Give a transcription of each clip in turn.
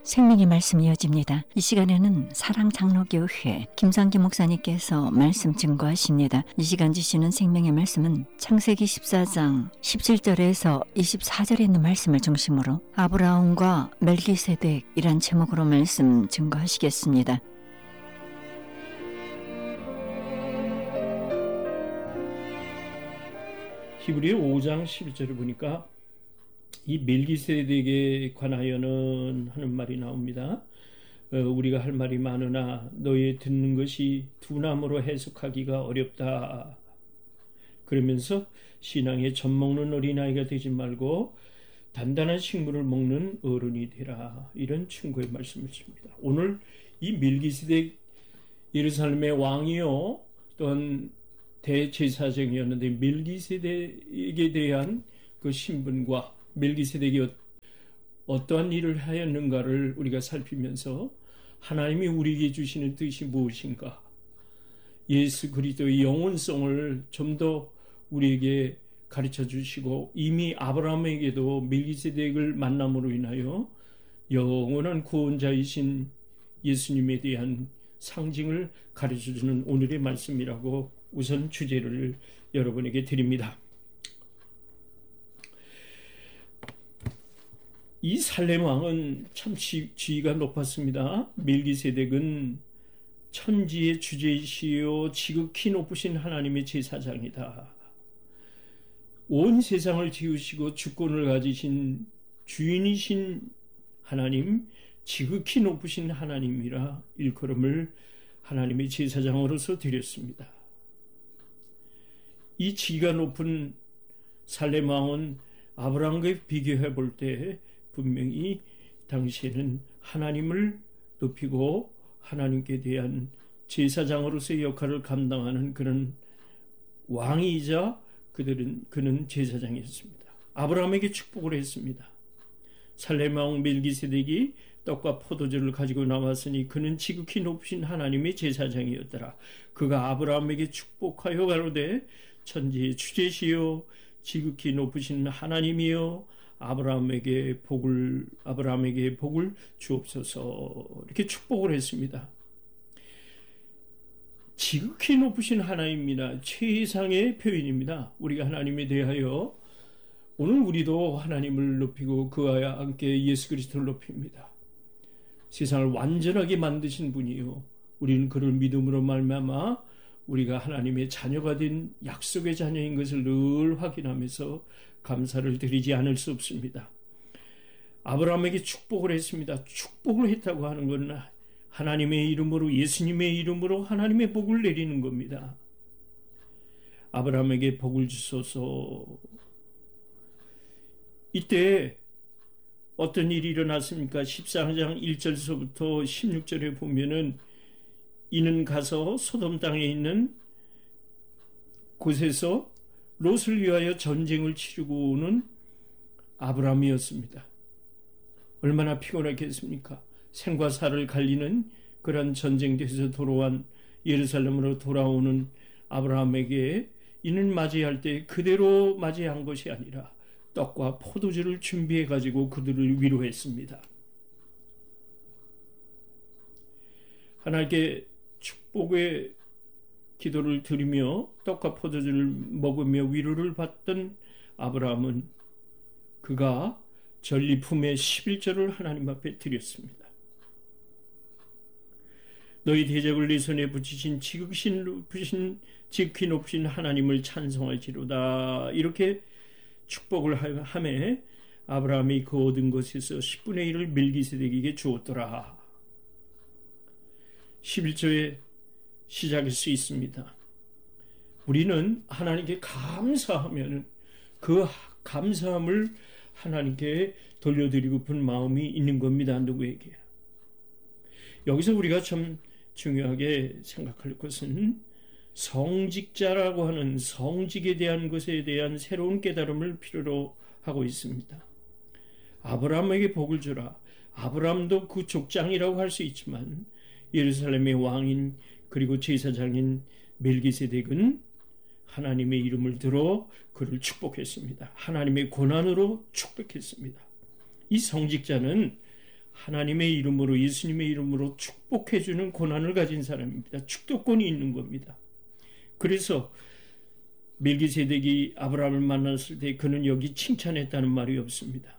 생명의 말씀이 이어집니다. 이 시간에는 사랑장로교회 김상기 목사님께서 말씀 증거하십니다. 이 시간 주시는 생명의 말씀은 창세기 14장 17절에서 24절에 있는 말씀을 중심으로 아브라함과 멜기세덱이란 제목으로 말씀 증거하시겠습니다. 히브리 5장 11절을 보니까 이 멜기세덱에 관하여는 하는 말이 나옵니다. 우리가 할 말이 많으나 너희 듣는 것이 두나무로 해석하기가 어렵다. 그러면서 신앙에 젖먹는 어린아이가 되지 말고 단단한 식물을 먹는 어른이 되라. 이런 충고의 말씀을 줍니다. 오늘 이 멜기세덱 예루살렘의 왕이요 또한 대제사장이었는데 멜기세덱에 대한 그 신분과 멜기세덱이 어떠한 일을 하였는가를 우리가 살피면서 하나님이 우리에게 주시는 뜻이 무엇인가, 예수 그리스도의 영원성을 좀 더 우리에게 가르쳐 주시고 이미 아브라함에게도 멜기세덱을 만남으로 인하여 영원한 구원자이신 예수님에 대한 상징을 가르쳐 주는 오늘의 말씀이라고 우선 주제를 여러분에게 드립니다. 이 살렘 왕은 참 지위가 높았습니다. 멜기세덱은 천지의 주제이시요 지극히 높으신 하나님의 제사장이다. 온 세상을 지으시고 주권을 가지신 주인이신 하나님, 지극히 높으신 하나님이라 일컬음을 하나님의 제사장으로서 드렸습니다. 이 지위가 높은 살렘 왕은 아브라함과 비교해 볼 때 분명히 당시에는 하나님을 높이고 하나님께 대한 제사장으로서의 역할을 감당하는 그런 왕이자 그는 제사장이었습니다. 아브라함에게 축복을 했습니다. 살렘 왕 멜기세덱이 떡과 포도주를 가지고 나왔으니 그는 지극히 높으신 하나님의 제사장이었더라. 그가 아브라함에게 축복하여 가로되 천지의 주제시요 지극히 높으신 하나님이여 아브라함에게 복을 주옵소서. 이렇게 축복을 했습니다. 지극히 높으신 하나님이나 최상의 표현입니다. 우리가 하나님에 대하여 오늘 우리도 하나님을 높이고 그와 함께 예수 그리스도를 높입니다. 세상을 완전하게 만드신 분이요, 우리는 그를 믿음으로 말미암아 우리가 하나님의 자녀가 된 약속의 자녀인 것을 늘 확인하면서 감사를 드리지 않을 수 없습니다. 아브라함에게 축복을 했습니다. 축복을 했다고 하는 것은 하나님의 이름으로, 예수님의 이름으로 하나님의 복을 내리는 겁니다. 아브라함에게 복을 주소서. 이때 어떤 일이 일어났습니까? 14장 1절서부터 16절에 보면은 이는 가서 소돔 땅에 있는 곳에서 롯을 위하여 전쟁을 치르고 오는 아브라함이었습니다. 얼마나 피곤했겠습니까? 생과 사를 갈리는 그런 전쟁에서 돌아온 예루살렘으로 돌아오는 아브라함에게 이는 맞이할 때 그대로 맞이한 것이 아니라 떡과 포도주를 준비해 가지고 그들을 위로했습니다. 하나님께 축복의 기도를 드리며 떡과 포도주를 먹으며 위로를 받던 아브라함은 그가 전리품의 11절을 하나님 앞에 드렸습니다. 너희 대적을 내 손에 붙이신 지극히 높으신 하나님을 찬송할지로다. 이렇게 축복을 하매 아브라함이 그 얻은 것에서 10분의 1을 멜기세덱에게 주었더라. 11조의 시작일 수 있습니다. 우리는 하나님께 감사하면 그 감사함을 하나님께 돌려드리고픈 마음이 있는 겁니다. 누구에게. 여기서 우리가 참 중요하게 생각할 것은 성직자라고 하는 성직에 대한 것에 대한 새로운 깨달음을 필요로 하고 있습니다. 아브라함에게 복을 주라. 아브라함도 그 족장이라고 할 수 있지만 예루살렘의 왕인 그리고 제사장인 멜기세덱은 하나님의 이름을 들어 그를 축복했습니다. 하나님의 권한으로 축복했습니다. 이 성직자는 하나님의 이름으로, 예수님의 이름으로 축복해주는 권한을 가진 사람입니다. 축도권이 있는 겁니다. 그래서 멜기세덱이 아브라함을 만났을 때 그는 여기 칭찬했다는 말이 없습니다.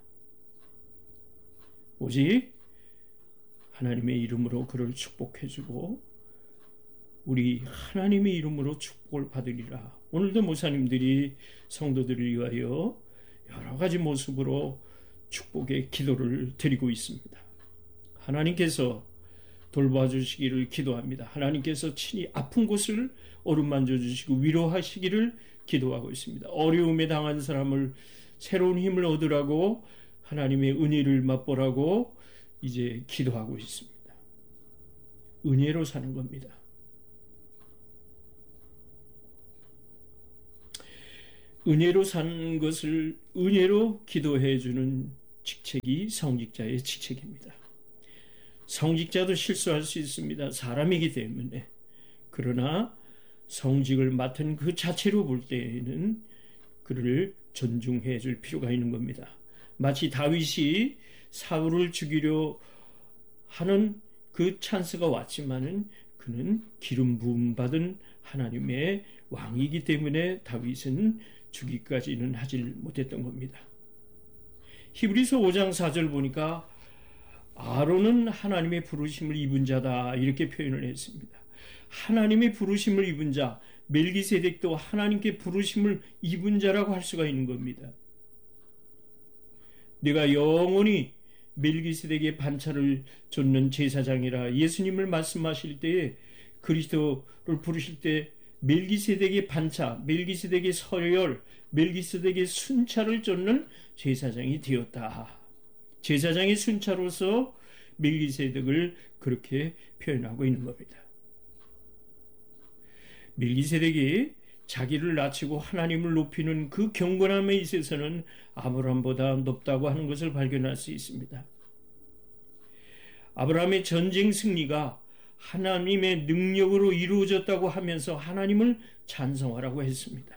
오직 하나님의 이름으로 그를 축복해주고 우리 하나님의 이름으로 축복을 받으리라. 오늘도 목사님들이 성도들을 위하여 여러 가지 모습으로 축복의 기도를 드리고 있습니다. 하나님께서 돌봐주시기를 기도합니다. 하나님께서 친히 아픈 곳을 어루만져 주시고 위로하시기를 기도하고 있습니다. 어려움에 당한 사람을 새로운 힘을 얻으라고 하나님의 은혜를 맛보라고 이제 기도하고 있습니다. 은혜로 사는 겁니다. 은혜로 사는 것을 은혜로 기도해 주는 직책이 성직자의 직책입니다. 성직자도 실수할 수 있습니다. 사람이기 때문에. 그러나 성직을 맡은 그 자체로 볼 때에는 그를 존중해 줄 필요가 있는 겁니다. 마치 다윗이 사울을 죽이려 하는 그 찬스가 왔지만은 그는 기름 부음 받은 하나님의 왕이기 때문에 다윗은 죽이기까지는 하질 못했던 겁니다. 히브리서 5장 4절 보니까 아론은 하나님의 부르심을 입은 자다 이렇게 표현을 했습니다. 하나님의 부르심을 입은 자, 멜기세덱도 하나님께 부르심을 입은 자라고 할 수가 있는 겁니다. 내가 영원히 멜기세덱의 반차를 좇는 제사장이라 예수님을 말씀하실 때에 그리스도를 부르실 때 멜기세덱의 반차, 멜기세덱의 서열, 멜기세덱의 순차를 쫓는 제사장이 되었다. 제사장의 순차로서 멜기세덱을 그렇게 표현하고 있는 겁니다. 멜기세덱이 자기를 낮추고 하나님을 높이는 그 경건함에 있어서는 아브라함보다 높다고 하는 것을 발견할 수 있습니다. 아브라함의 전쟁 승리가 하나님의 능력으로 이루어졌다고 하면서 하나님을 찬송하라고 했습니다.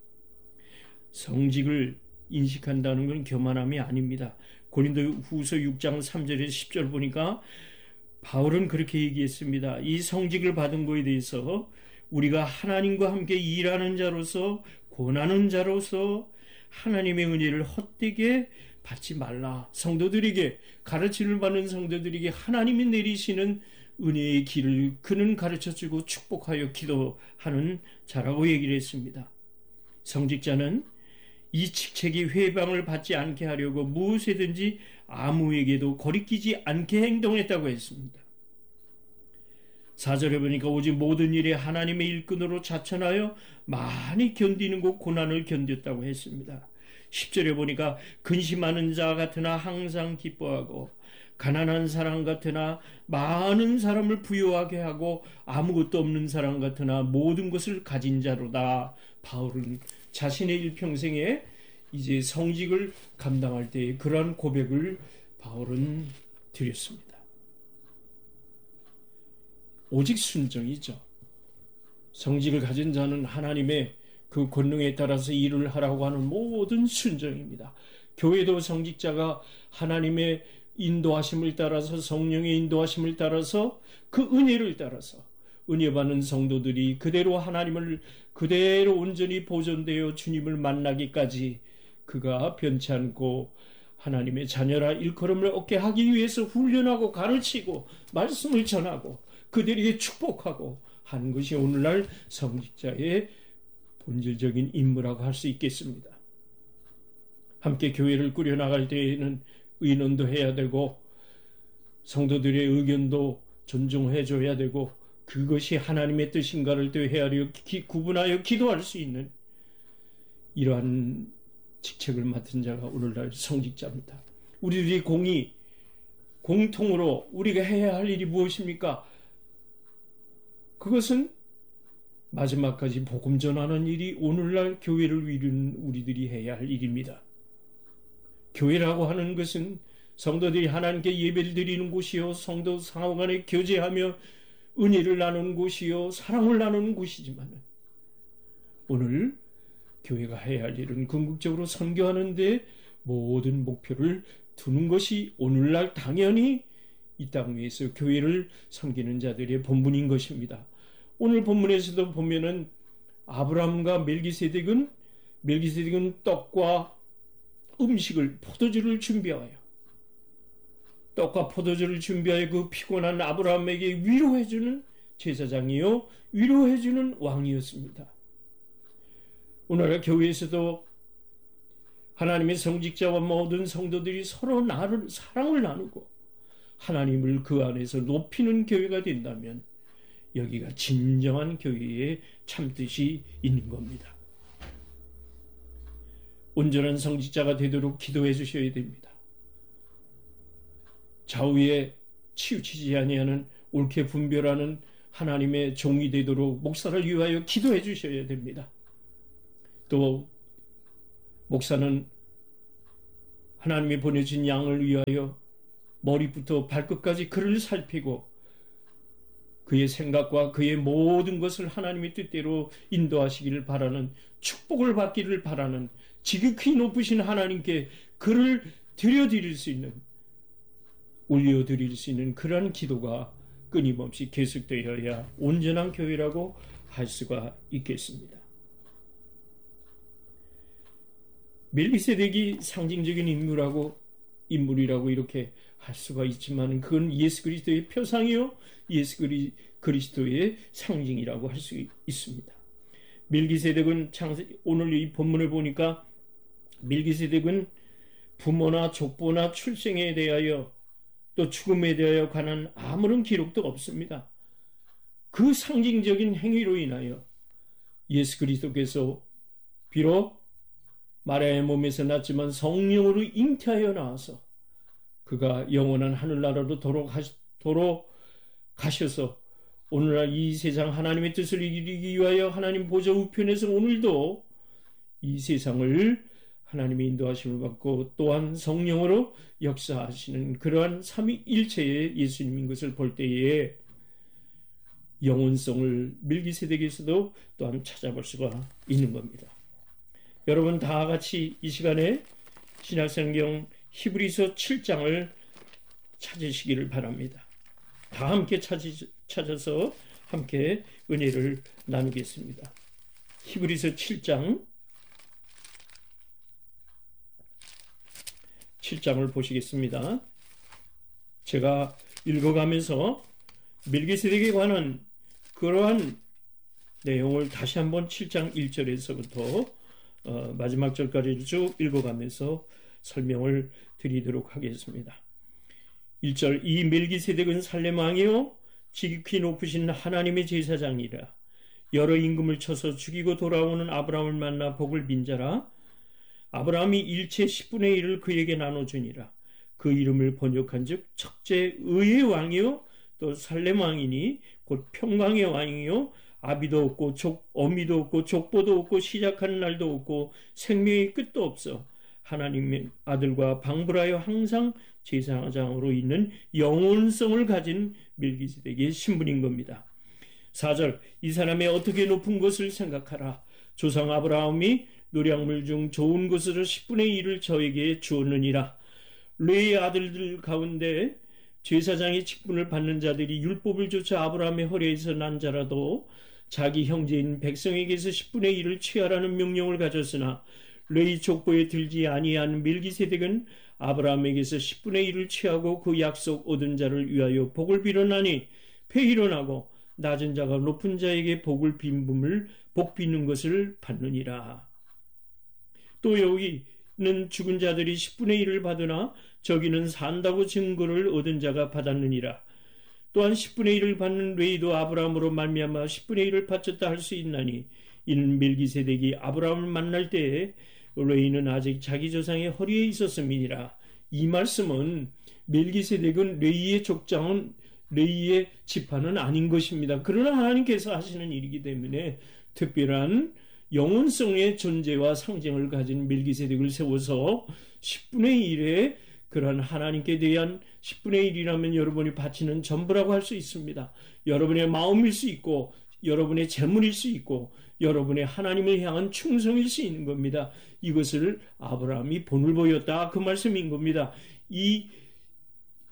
성직을 인식한다는 건 교만함이 아닙니다. 고린도후서 6장 3절에서 10절 보니까 바울은 그렇게 얘기했습니다. 이 성직을 받은 것에 대해서 우리가 하나님과 함께 일하는 자로서 권하는 자로서 하나님의 은혜를 헛되게 받지 말라. 성도들에게 가르침을 받는 성도들에게 하나님이 내리시는 은혜의 길을 그는 가르쳐주고 축복하여 기도하는 자라고 얘기를 했습니다. 성직자는 이 직책이 회방을 받지 않게 하려고 무엇이든지 아무에게도 거리끼지 않게 행동했다고 했습니다. 4절에 보니까 오직 모든 일에 하나님의 일꾼으로 자천하여 많이 견디는 곳 고난을 견뎠다고 했습니다. 10절에 보니까 근심하는 자 같으나 항상 기뻐하고 가난한 사람 같으나 많은 사람을 부유하게 하고 아무것도 없는 사람 같으나 모든 것을 가진 자로다. 바울은 자신의 일평생에 이제 성직을 감당할 때 그러한 고백을 바울은 드렸습니다. 오직 순종이죠. 성직을 가진 자는 하나님의 그 권능에 따라서 일을 하라고 하는 모든 순종입니다. 교회도 성직자가 하나님의 인도하심을 따라서 성령의 인도하심을 따라서 그 은혜를 따라서 은혜 받는 성도들이 그대로 하나님을 그대로 온전히 보존되어 주님을 만나기까지 그가 변치 않고 하나님의 자녀라 일컬음을 얻게 하기 위해서 훈련하고 가르치고 말씀을 전하고 그들에게 축복하고 하는 것이 오늘날 성직자의 본질적인 임무라고 할 수 있겠습니다. 함께 교회를 꾸려나갈 때에는 의논도 해야 되고 성도들의 의견도 존중해 줘야 되고 그것이 하나님의 뜻인가를 또 헤아려 구분하여 기도할 수 있는 이러한 직책을 맡은 자가 오늘날 성직자입니다. 우리들이 공통으로 우리가 해야 할 일이 무엇입니까? 그것은 마지막까지 복음 전하는 일이 오늘날 교회를 이루는 우리들이 해야 할 일입니다. 교회라고 하는 것은 성도들이 하나님께 예배를 드리는 곳이요 성도 상호 간에 교제하며 은혜를 나누는 곳이요 사랑을 나누는 곳이지만 오늘 교회가 해야 할 일은 궁극적으로 선교하는 데 모든 목표를 두는 것이 오늘날 당연히 이 땅 위에서 교회를 섬기는 자들의 본분인 것입니다. 오늘 본문에서도 보면은 아브라함과 멜기세덱은 떡과 음식을 포도주를 준비하여 떡과 포도주를 준비하여 그 피곤한 아브라함에게 위로해주는 제사장이요 위로해주는 왕이었습니다. 오늘날 교회에서도 하나님의 성직자와 모든 성도들이 서로 사랑을 나누고 하나님을 그 안에서 높이는 교회가 된다면 여기가 진정한 교회의 참뜻이 있는 겁니다. 온전한 성직자가 되도록 기도해 주셔야 됩니다. 좌우에 치우치지 아니하는 옳게 분별하는 하나님의 종이 되도록 목사를 위하여 기도해 주셔야 됩니다. 또 목사는 하나님이 보내준 양을 위하여 머리부터 발끝까지 그를 살피고 그의 생각과 그의 모든 것을 하나님의 뜻대로 인도하시기를 바라는, 축복을 받기를 바라는, 지극히 높으신 하나님께 그를 드려드릴 수 있는, 올려드릴 수 있는 그러한 기도가 끊임없이 계속되어야 온전한 교회라고 할 수가 있겠습니다. 멜기세덱이 상징적인 인물이라고 이렇게 할 수가 있지만 그건 예수 그리스도의 표상이요 예수 그리스도의 상징이라고 할 수 있습니다. 멜기세덱은 오늘 이 본문을 보니까 멜기세덱은 부모나 족보나 출생에 대하여 또 죽음에 대하여 관한 아무런 기록도 없습니다. 그 상징적인 행위로 인하여 예수 그리스도께서 비록 마리아의 몸에서 났지만 성령으로 잉태하여 나와서 그가 영원한 하늘나라로 돌아가셔서 오늘날 이 세상 하나님의 뜻을 이루기 위하여 하나님 보좌 우편에서 오늘도 이 세상을 하나님의 인도하심을 받고 또한 성령으로 역사하시는 그러한 삼위일체의 예수님인 것을 볼 때에 영혼성을 멜기세덱에서도 또한 찾아볼 수가 있는 겁니다. 여러분 다 같이 이 시간에 신약성경 히브리서 7장을 찾으시기를 바랍니다. 다 함께 찾아서 함께 은혜를 나누겠습니다. 히브리서 7장을 보시겠습니다. 제가 읽어가면서 멜기세덱에 관한 그러한 내용을 다시 한번 7장 1절에서부터 마지막 절까지 쭉 읽어가면서 설명을 드리도록 하겠습니다. 1절 이 멜기세덱은 살렘 왕이요 지극히 높으신 하나님의 제사장이라. 여러 임금을 쳐서 죽이고 돌아오는 아브라함을 만나 복을 빈 자라. 아브라함이 일체 10분의 1을 그에게 나눠주니라. 그 이름을 번역한 즉 척제 의의 왕이요 또 살렘 왕이니 곧 평강의 왕이요 아비도 없고 어미도 없고 족보도 없고 시작하는 날도 없고 생명의 끝도 없어 하나님의 아들과 방불하여 항상 제사장으로 있는 영원성을 가진 멜기세덱의 신분인 겁니다. 4절 이 사람의 어떻게 높은 것을 생각하라. 조상 아브라함이 노량물 중 좋은 것으로 10분의 1을 저에게 주었느니라. 레의 아들들 가운데 제사장의 직분을 받는 자들이 율법을 좇아 아브라함의 허리에서 난 자라도 자기 형제인 백성에게서 10분의 1을 취하라는 명령을 가졌으나 레위 족보에 들지 아니한 멜기세덱은 아브라함에게서 10분의 1을 취하고 그 약속 얻은 자를 위하여 복을 빌어나니 폐일어나고 낮은 자가 높은 자에게 복을 빈음을 복 비는 것을 받느니라. 또 여기는 죽은 자들이 10분의 1을 받으나 저기는 산다고 증거를 얻은 자가 받았느니라. 또한 10분의 1을 받는 레위도 아브라함으로 말미암아 10분의 1을 바쳤다 할 수 있나니 이는 멜기세덱이 아브라함을 만날 때에 레위는 아직 자기 조상의 허리에 있었음이니라. 이 말씀은 멜기세덱은 레위의 족장은 레위의 지파는 아닌 것입니다. 그러나 하나님께서 하시는 일이기 때문에 특별한 영혼성의 존재와 상징을 가진 멜기세덱을 세워서 10분의 1의 그러한 하나님께 대한 10분의 1이라면 여러분이 바치는 전부라고 할 수 있습니다. 여러분의 마음일 수 있고 여러분의 재물일 수 있고 여러분의 하나님을 향한 충성일 수 있는 겁니다. 이것을 아브라함이 본을 보였다 그 말씀인 겁니다. 이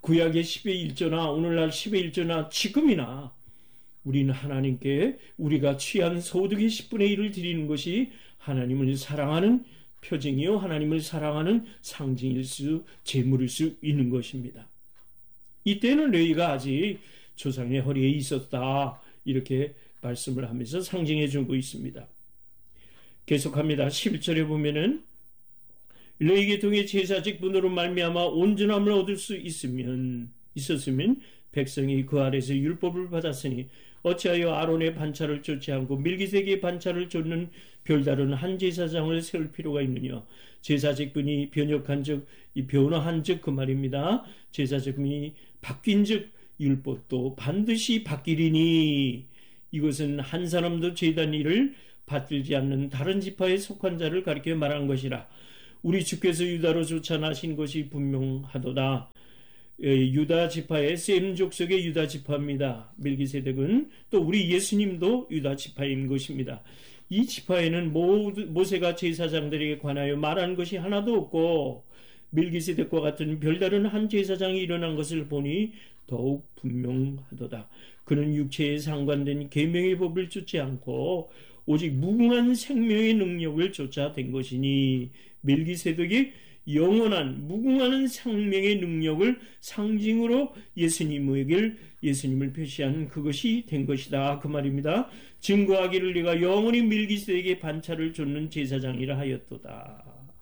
구약의 10의 1조나 오늘날 10의 1조나 지금이나 우리는 하나님께 우리가 취한 소득의 10분의 1을 드리는 것이 하나님을 사랑하는 표징이요 하나님을 사랑하는 상징일 수 제물일 수 있는 것입니다. 이때는 레위가 아직 조상의 허리에 있었다 이렇게 말씀을 하면서 상징해 주고 있습니다. 계속합니다. 11절에 보면은 레위 계통의 제사직분으로 말미암아 온전함을 얻을 수 있었으면 백성이 그 아래서 율법을 받았으니 어찌하여 아론의 반차를 쫓지 않고 밀기세기의 반차를 쫓는 별다른 한 제사장을 세울 필요가 있느냐. 제사직분이 변역한 즉 이 변화한 즉 그 말입니다. 제사직분이 바뀐 즉 율법도 반드시 바뀌리니 이것은 한 사람도 제단 일을 받들지 않는 다른 지파에 속한 자를 가리켜 말한 것이라. 우리 주께서 유다로 쫓아나신 것이 분명하도다. 유다 지파의 셈 족속의 유다 지파입니다. 멜기세덱은 또 우리 예수님도 유다 지파인 것입니다. 이 지파에는 모세가 제사장들에게 관하여 말한 것이 하나도 없고 멜기세덱과 같은 별다른 한 제사장이 일어난 것을 보니 더욱 분명하도다. 그는 육체에 상관된 계명의 법을 쫓지 않고 오직 무궁한 생명의 능력을 쫓아댄 것이니 멜기세덱이 영원한 무궁한 생명의 능력을 상징으로 예수님을 표시한 그것이 된 것이다 그 말입니다. 증거하기를 네가 영원히 멜기세덱에게 반차를 쫓는 제사장이라 하였도다.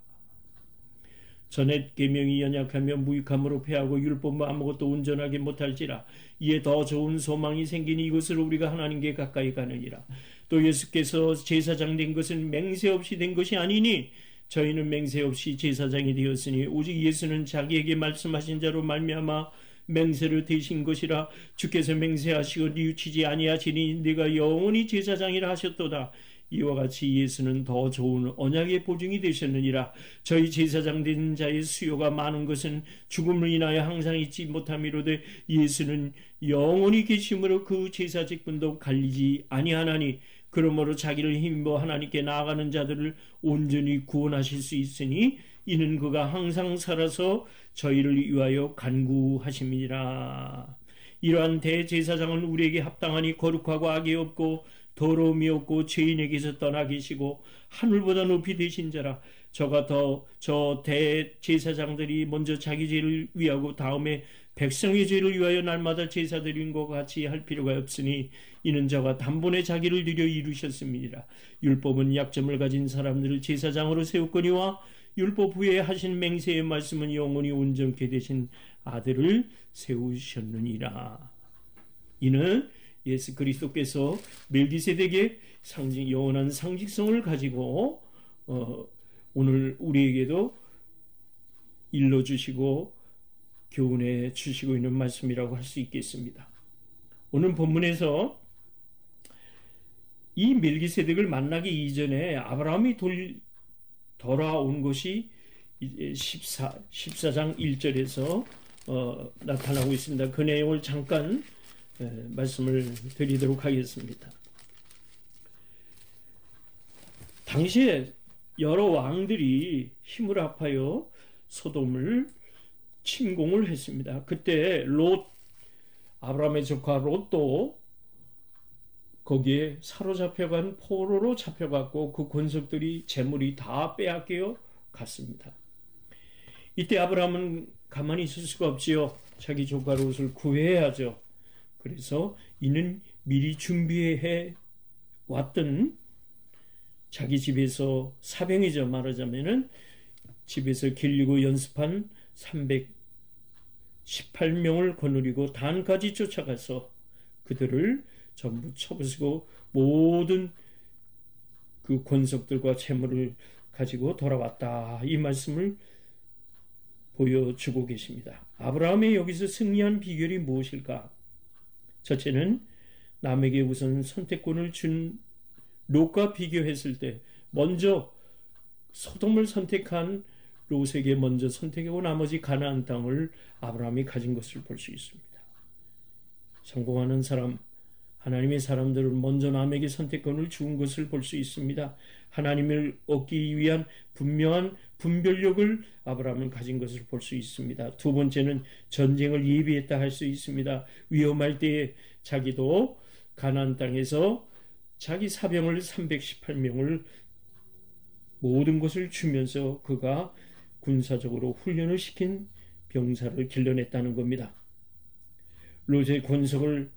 전에 계명이 연약하며 무익함으로 패하고 율법만 아무것도 온전하게 못할지라. 이에 더 좋은 소망이 생기니 이것으로 우리가 하나님께 가까이 가느니라. 또 예수께서 제사장 된 것은 맹세 없이 된 것이 아니니 저희는 맹세 없이 제사장이 되었으니 오직 예수는 자기에게 말씀하신 자로 말미암아 맹세를 대신 것이라. 주께서 맹세하시고 뉘우치지 아니하시니 네가 영원히 제사장이라 하셨도다. 이와 같이 예수는 더 좋은 언약의 보증이 되셨느니라. 저희 제사장 된 자의 수요가 많은 것은 죽음을 인하여 항상 잊지 못함이로되 예수는 영원히 계심으로 그 제사직분도 갈리지 아니하나니 그러므로 자기를 힘입어 하나님께 나아가는 자들을 온전히 구원하실 수 있으니 이는 그가 항상 살아서 저희를 위하여 간구하심이니라. 이러한 대제사장은 우리에게 합당하니 거룩하고 악이 없고 더러움이 없고 죄인에게서 떠나 계시고 하늘보다 높이 되신 자라. 저 대제사장들이 먼저 자기 죄를 위하고 다음에 백성의 죄를 위하여 날마다 제사 드린 것 같이 할 필요가 없으니 이는 저가 단번에 자기를 느려 이루셨습니다. 율법은 약점을 가진 사람들을 제사장으로 세웠거니와 율법 후에 하신 맹세의 말씀은 영원히 온전케 되신 아들을 세우셨느니라. 이는 예수 그리스도께서 멜기세덱의 영원한 상징성을 가지고 오늘 우리에게도 일러주시고 교훈해 주시고 있는 말씀이라고 할 수 있겠습니다. 오늘 본문에서 이 멜기세덱을 만나기 이전에 아브라함이 돌아온 것이 14장 1절에서 나타나고 있습니다. 그 내용을 잠깐 말씀을 드리도록 하겠습니다. 당시에 여러 왕들이 힘을 합하여 소돔을 침공을 했습니다. 그때 아브라함의 조카 롯도 거기에 사로잡혀간 포로로 잡혀갔고 그 권속들이 재물이 다 빼앗겨 갔습니다. 이때 아브라함은 가만히 있을 수가 없지요. 자기 조카 롯을 구해야죠. 그래서 이는 미리 준비해 왔던 자기 집에서 사병이죠. 말하자면은 집에서 길리고 연습한 318명을 거느리고 단까지 쫓아가서 그들을 전부 쳐부수고 모든 그 권속들과 재물을 가지고 돌아왔다. 이 말씀을 보여주고 계십니다. 아브라함이 여기서 승리한 비결이 무엇일까? 첫째는 남에게 우선 선택권을 준 롯과 비교했을 때 먼저 소돔을 선택한 롯에게 먼저 선택하고 나머지 가나안 땅을 아브라함이 가진 것을 볼 수 있습니다. 성공하는 사람, 하나님의 사람들은 먼저 남에게 선택권을 준 것을 볼 수 있습니다. 하나님을 얻기 위한 분명한 분별력을 아브라함은 가진 것을 볼 수 있습니다. 두 번째는 전쟁을 예비했다 할 수 있습니다. 위험할 때에 자기도 가나안 땅에서 자기 사병을 318명을 모든 것을 주면서 그가 군사적으로 훈련을 시킨 병사를 길러냈다는 겁니다. 롯의 권속을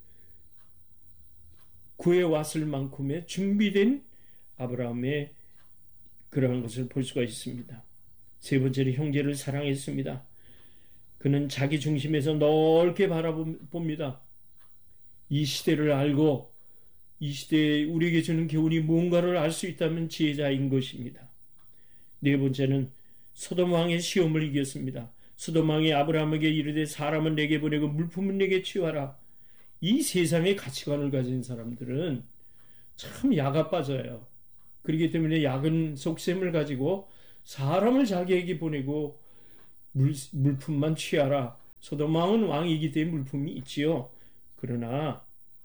구해왔을 만큼의 준비된 아브라함의 그러한 것을 볼 수가 있습니다. 세 번째로 형제를 사랑했습니다. 그는 자기 중심에서 넓게 바라봅니다. 이 시대를 알고 이 시대에 우리에게 주는 교훈이 무언가를 알 수 있다면 지혜자인 것입니다. 네 번째는 소돔 왕의 시험을 이겼습니다. 소돔 왕이 아브라함에게 이르되 사람은 내게 보내고 물품은 내게 취하라. 이 세상의 가치관을 가진 사람들은 참 약에 빠져요. 그렇기 때문에 약은 속셈을 가지고 사람을 자기에게 보내고 물품만 취하라. 소돔 왕은 왕이기 때문에 물품이 있지요. 그러나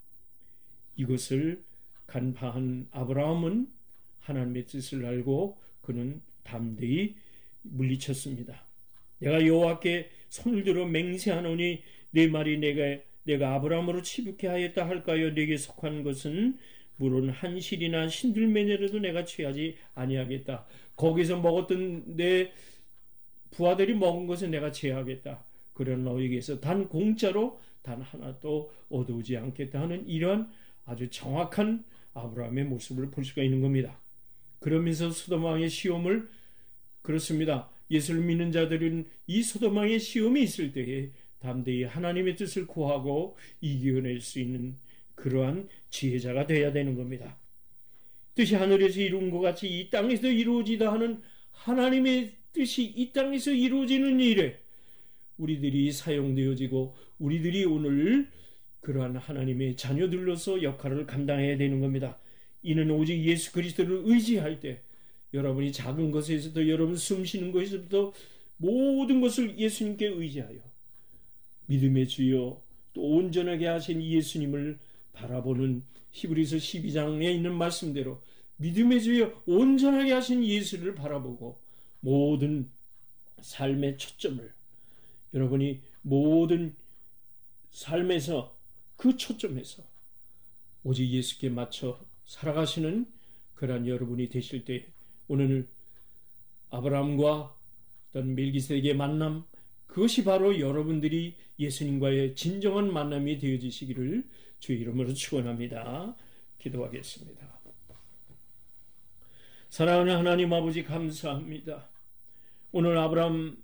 이것을 간파한 아브라함은 하나님의 뜻을 알고 그는 담대히 물리쳤습니다. 내가 여호와께 손을 들어 맹세하노니 내 말이 내가 아브라함으로 치부케 하였다 할까요? 내게 속한 것은 물론 한 실이나 신들매녀라도 내가 취하지 아니하겠다. 거기서 먹었던 내 부하들이 먹은 것은 내가 제하겠다. 그러나 너에게서 단 공짜로 단 하나도 얻어오지 않겠다 하는 이러한 아주 정확한 아브라함의 모습을 볼 수가 있는 겁니다. 그러면서 소돔 왕의 시험을 그렇습니다. 예수를 믿는 자들은 이 소돔 왕의 시험이 있을 때에 담대히 하나님의 뜻을 구하고 이겨낼 수 있는 그러한 지혜자가 되어야 되는 겁니다. 뜻이 하늘에서 이룬 것 같이 이 땅에서 이루어지다 하는 하나님의 뜻이 이 땅에서 이루어지는 일에 우리들이 사용되어지고 우리들이 오늘 그러한 하나님의 자녀들로서 역할을 감당해야 되는 겁니다. 이는 오직 예수 그리스도를 의지할 때 여러분이 작은 것에서부터 여러분 숨쉬는 것에서부터 모든 것을 예수님께 의지하여 믿음의 주여 또 온전하게 하신 예수님을 바라보는 히브리서 12장에 있는 말씀대로 믿음의 주여 온전하게 하신 예수를 바라보고 모든 삶의 초점을 여러분이 모든 삶에서 그 초점에서 오직 예수께 맞춰 살아가시는 그러한 여러분이 되실 때 오늘 아브라함과 어떤 멜기세덱의 만남 그것이 바로 여러분들이 예수님과의 진정한 만남이 되어지시기를 주의 이름으로 축원합니다. 기도하겠습니다. 사랑하는 하나님 아버지 감사합니다. 오늘 아브라함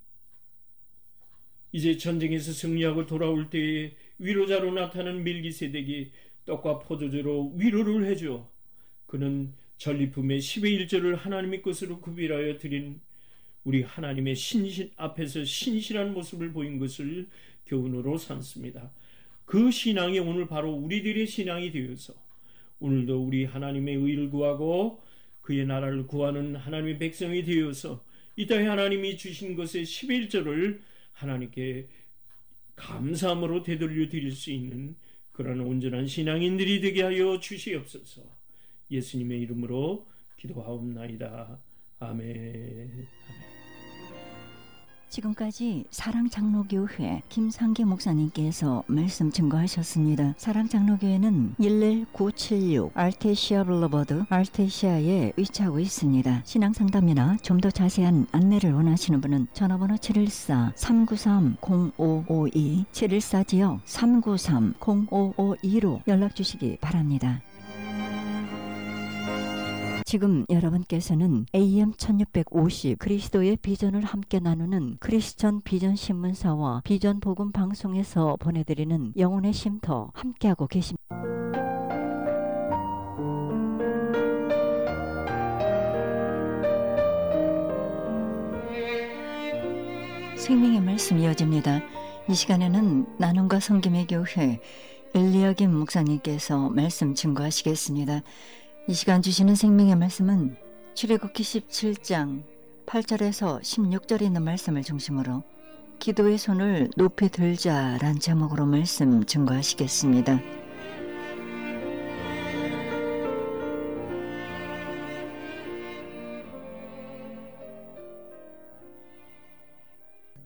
이제 전쟁에서 승리하고 돌아올 때에 위로자로 나타난 멜기세덱이 떡과 포도주로 위로를 해줘 그는 전리품의 10의 1조를 하나님의 것으로 구별하여 드린 우리 하나님의 신신 앞에서 신실한 모습을 보인 것을 교훈으로 삼습니다. 그 신앙이 오늘 바로 우리들의 신앙이 되어서 오늘도 우리 하나님의 의를 구하고 그의 나라를 구하는 하나님의 백성이 되어서 이 땅에 하나님이 주신 것의 10의 1조를 하나님께 감사함으로 되돌려 드릴 수 있는 그런 온전한 신앙인들이 되게 하여 주시옵소서. 예수님의 이름으로 기도하옵나이다. 아멘. 지금까지 사랑장로교회 김상기 목사님께서 말씀 증거하셨습니다. 사랑장로교회는 11976 알테시아 블러버드 알테시아에 위치하고 있습니다. 신앙상담이나 좀 더 자세한 안내를 원하시는 분은 전화번호 714-393-0552 714지역 393-0552로 연락주시기 바랍니다. 지금 여러분께서는 AM 1650 그리스도의 비전을 함께 나누는 크리스천 비전 신문사와 비전 복음 방송에서 보내드리는 영혼의 쉼터 함께하고 계십니다. 생명의 말씀 이어집니다. 이 시간에는 나눔과 섬김의 교회 엘리야김 목사님께서 말씀 증거하시겠습니다. 이 시간 주시는 생명의 말씀은 출애굽기 17장 8절에서 16절에 있는 말씀을 중심으로 기도의 손을 높이 들자란 제목으로 말씀 증거하시겠습니다.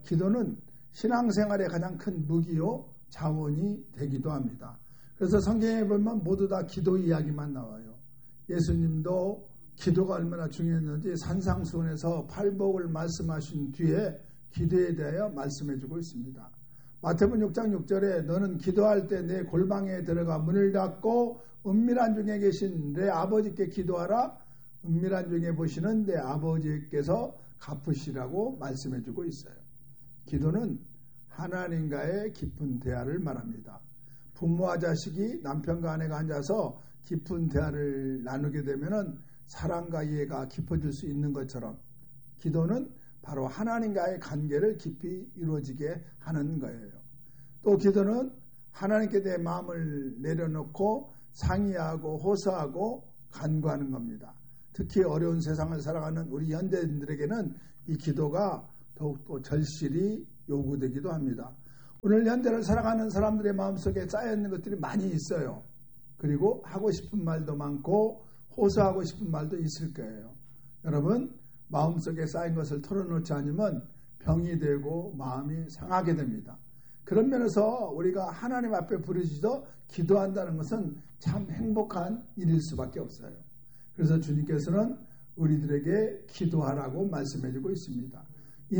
기도는 신앙생활의 가장 큰 무기요 자원이 되기도 합니다. 그래서 성경에 보면 모두 다 기도 이야기만 나와요. 예수님도 기도가 얼마나 중요했는지 산상수훈에서 팔복을 말씀하신 뒤에 기도에 대하여 말씀해주고 있습니다. 마태복음 6장 6절에 너는 기도할 때 내 골방에 들어가 문을 닫고 은밀한 중에 계신 내 아버지께 기도하라. 은밀한 중에 보시는 내 아버지께서 갚으시라고 말씀해주고 있어요. 기도는 하나님과의 깊은 대화를 말합니다. 부모와 자식이 남편과 아내가 앉아서 깊은 대화를 나누게 되면은 사랑과 이해가 깊어질 수 있는 것처럼 기도는 바로 하나님과의 관계를 깊이 이루어지게 하는 거예요. 또 기도는 하나님께 대해 마음을 내려놓고 상의하고 호소하고 간구하는 겁니다. 특히 어려운 세상을 살아가는 우리 현대인들에게는 이 기도가 더욱더 절실히 요구되기도 합니다. 오늘 현대를 살아가는 사람들의 마음속에 쌓여있는 것들이 많이 있어요. 그리고 하고 싶은 말도 많고 호소하고 싶은 말도 있을 거예요. 여러분, 마음속에 쌓인 것을 털어놓지 않으면 병이 되고 마음이 상하게 됩니다. 그런 면에서 우리가 하나님 앞에 부르짖어 기도한다는 것은 참 행복한 일일 수밖에 없어요. 그래서 주님께서는 우리들에게 기도하라고 말씀해주고 있습니다. 이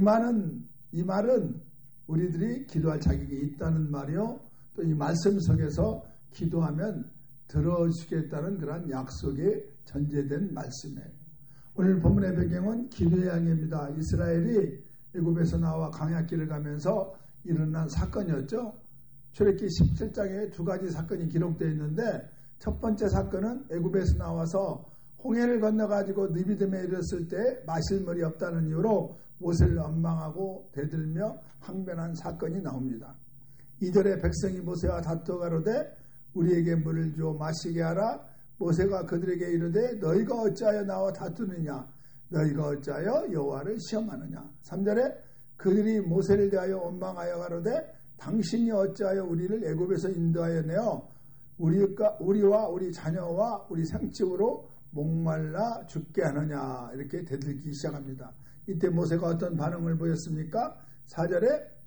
말은 우리들이 기도할 자격이 있다는 말이요. 또 이 말씀 속에서 기도하면 들어주겠다는 그런 약속에 전제된 말씀이에요. 오늘 본문의 배경은 기도의 항해입니다. 이스라엘이 애굽에서 나와 광야길을 가면서 일어난 사건이었죠. 출애굽기 17장에 두 가지 사건이 기록되어 있는데 첫 번째 사건은 애굽에서 나와서 홍해를 건너가지고 느비딤에 이르렀을 때 마실 물이 없다는 이유로 모세를 원망하고 대들며 항변한 사건이 나옵니다. 2절에 백성이 모세와 다투어 가로되 우리에게 물을 주어 마시게 하라. 모세가 그들에게 이르되 너희가 어찌하여 나와 다투느냐 너희가 어찌하여 여호와를 시험하느냐. 3절에 그들이 모세를 대하여 원망하여 가로되 당신이 어찌하여 우리를 애굽에서 인도하여 내어 우리와 우리 자녀와 우리 생집으로 목말라 죽게 하느냐. 이렇게 대들기 시작합니다. 이때 모세가 어떤 반응을 보였습니까? 4절에